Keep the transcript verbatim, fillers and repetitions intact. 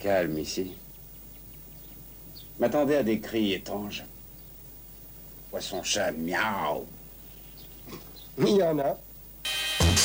Calme ici. M'attendais à des cris étranges. Poisson-chat, miaou. Il y en a.